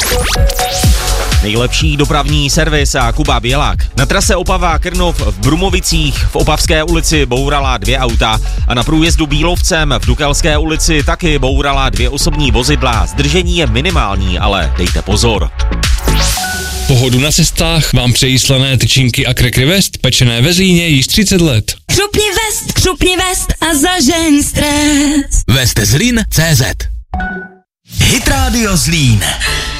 Nejlepší dopravní servis a Kuba Bělák. Na trase Opava-Krnov v Brumovicích v Opavské ulici bourala 2 auta a na průjezdu Bílovcem v Dukelské ulici taky bourala 2 osobní vozidla. Zdržení je minimální, ale dejte pozor. Pohodu na cestách vám přejí slané tyčinky a Krekry West, pečené ve Zlíně již 30 let. Křupni vest a zažeň stres. West Zlín.cz Hit Radio Zlín.